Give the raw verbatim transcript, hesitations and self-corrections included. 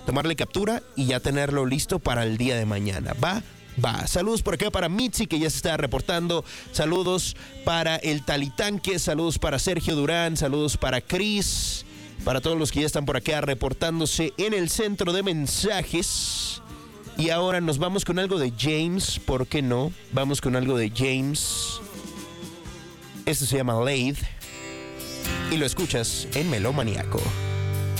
tomarle captura y ya tenerlo listo para el día de mañana. ¿Va? Va. Saludos por acá para Mitzi, que ya se está reportando. Saludos para el Talitanque. Saludos para Sergio Durán. Saludos para Cris. Para todos los que ya están por acá reportándose en el centro de mensajes. Y ahora nos vamos con algo de James. ¿Por qué no? Vamos con algo de James. Esto se llama Laid. Y lo escuchas en Melómaniaco.